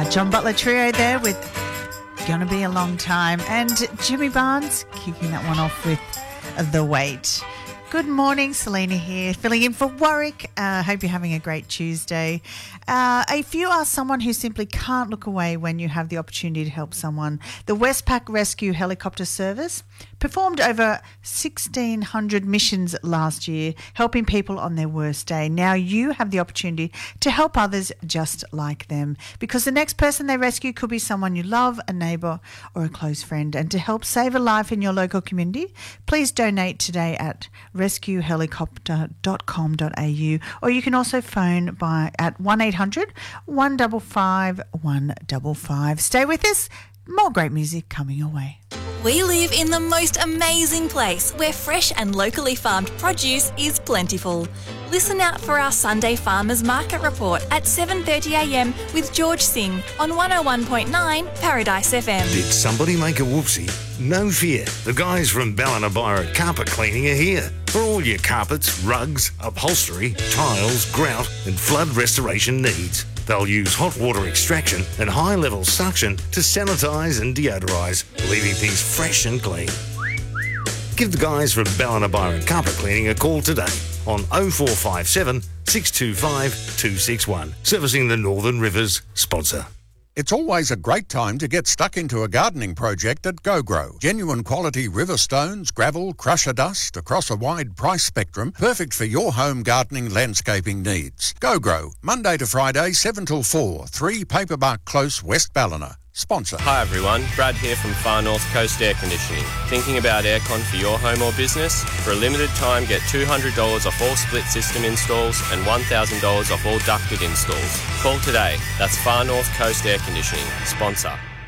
John Butler Trio there with Gonna Be a Long Time, and Jimmy Barnes kicking that one off with The Weight. Good morning, Selena here, filling in for Warwick. Hope you're having a great Tuesday. If you are someone who simply can't look away when you have the opportunity to help someone, the Westpac Rescue Helicopter Service performed over 1,600 missions last year, helping people on their worst day. Now you have the opportunity to help others just like them, because the next person they rescue could be someone you love, a neighbour or a close friend. And to help save a life in your local community, please donate today at rescuehelicopter.com.au, or you can also phone at 1800 155 155. Stay with us. More great music coming your way. We live in the most amazing place where fresh and locally farmed produce is plentiful. Listen out for our Sunday Farmers Market Report at 7:30am with George Singh on 101.9 Paradise FM. Did somebody make a whoopsie? No fear. The guys from Ballinabyra Carpet Cleaning are here. For all your carpets, rugs, upholstery, tiles, grout and flood restoration needs. They'll use hot water extraction and high-level suction to sanitise and deodorise, leaving things fresh and clean. Give the guys from Ballinabyra Carpet Cleaning a call today on 0457 625 261, servicing the Northern Rivers sponsor. It's always a great time to get stuck into a gardening project at GoGrow. Genuine quality river stones, gravel, crusher dust across a wide price spectrum, perfect for your home gardening landscaping needs. GoGrow, Monday to Friday, 7 till 4, 3 Paperbark Close, West Ballina. Sponsor. Hi everyone, Brad here from Far North Coast Air Conditioning. Thinking about aircon for your home or business? For a limited time, get $200 off all split system installs and $1,000 off all ducted installs. Call today. That's Far North Coast Air Conditioning. Sponsor.